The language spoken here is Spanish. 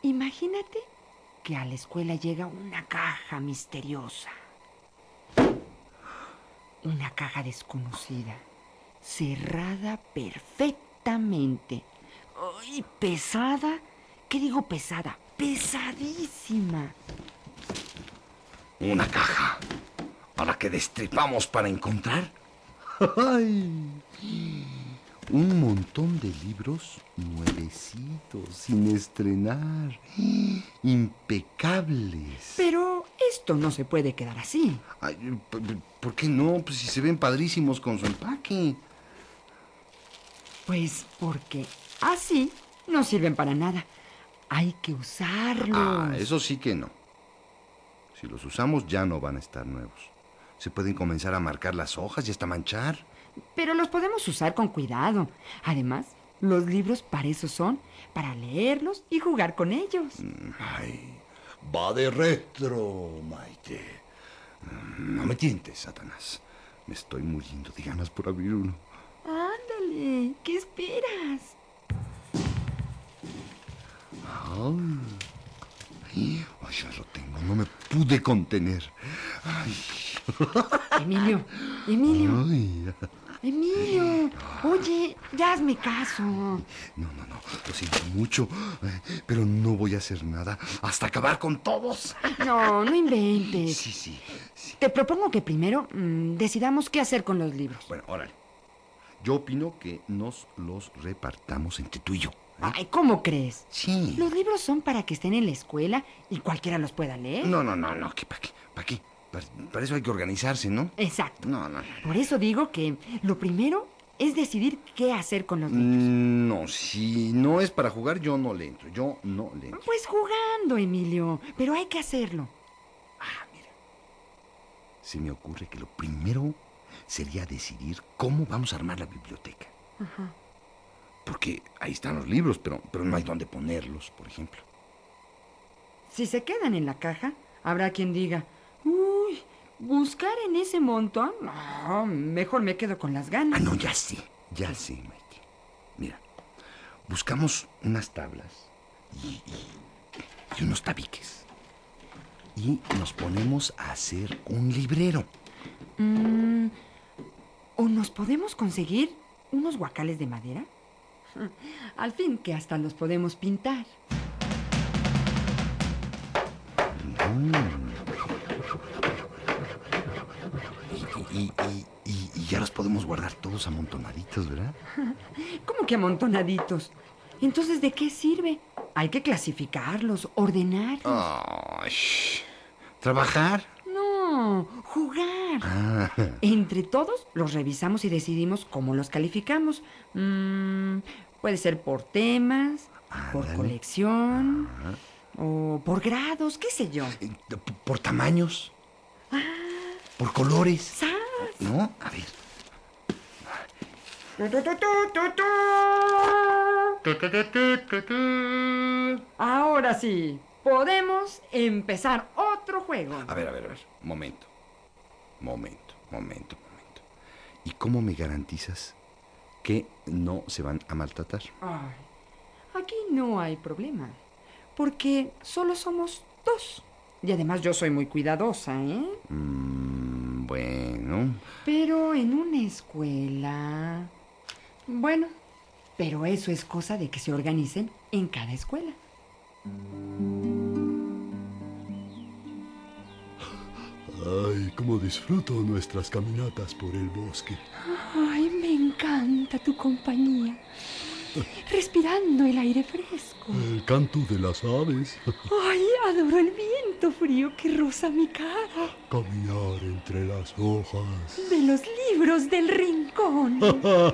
Imagínate que a la escuela llega una caja misteriosa. Una caja desconocida, cerrada perfectamente. ¡Ay, pesada! ¿Qué digo pesada? ¡Pesadísima! Una caja a la que destripamos para encontrar. ¡Ay! Un montón de libros nuevecitos, sin estrenar, impecables. Pero esto no se puede quedar así. Ay, ¿por qué no? Pues si se ven padrísimos con su empaque. Pues porque así no sirven para nada. Hay que usarlos. Eso sí que no. Si los usamos ya no van a estar nuevos. Se pueden comenzar a marcar las hojas y hasta manchar. Pero los podemos usar con cuidado. Además, los libros para eso son, para leerlos y jugar con ellos. Ay, va de retro, Maite. No me tientes, Satanás. Me estoy muriendo de ganas por abrir uno. Ándale, ¿qué esperas? Ay, ya lo tengo, no me pude contener. Ay. Emilio, Ay. Emilio, oye, ya hazme caso. No, lo siento mucho, pero no voy a hacer nada hasta acabar con todos. No inventes. Sí. Te propongo que primero decidamos qué hacer con los libros. Bueno, órale. Yo opino que nos los repartamos entre tú y yo. Ay, ¿cómo crees? Sí. Los libros son para que estén en la escuela y cualquiera los pueda leer. No, ¿para qué? Para eso hay que organizarse, ¿no? Exacto. No. Por eso digo que lo primero es decidir qué hacer con los libros. No, si no es para jugar, yo no le entro. Pues jugando, Emilio, pero hay que hacerlo. Mira. Se me ocurre que lo primero sería decidir cómo vamos a armar la biblioteca. Ajá. Porque ahí están los libros, pero no hay dónde ponerlos, por ejemplo. Si se quedan en la caja, habrá quien diga, uy, buscar en ese montón, no, mejor me quedo con las ganas. No, ya sé, Maite. Mira, buscamos unas tablas y unos tabiques. Y nos ponemos a hacer un librero. ¿O nos podemos conseguir unos guacales de madera? Al fin que hasta los podemos pintar. Y ya los podemos guardar todos amontonaditos, ¿verdad? ¿Cómo que amontonaditos? Entonces, ¿de qué sirve? Hay que clasificarlos, ordenarlos. Ay, ¿trabajar? No, jugar. Entre todos los revisamos y decidimos cómo los calificamos. Puede ser por temas, por colección, o por grados, qué sé yo. ¿Por tamaños? ¿Por colores? ¡Sas! ¿No? A ver. Ahora sí, podemos empezar otro juego. A ver. Momento. ¿Y cómo me garantizas que no se van a maltratar? Ay, aquí no hay problema, porque solo somos dos. Y además yo soy muy cuidadosa, ¿eh? Bueno. Pero en una escuela... Bueno, pero eso es cosa de que se organicen en cada escuela. Ay, cómo disfruto nuestras caminatas por el bosque. Ay, me encanta tu compañía. Respirando el aire fresco. El canto de las aves. Ay, adoro el viento frío que roza mi cara. Caminar entre las hojas. De los libros del rincón.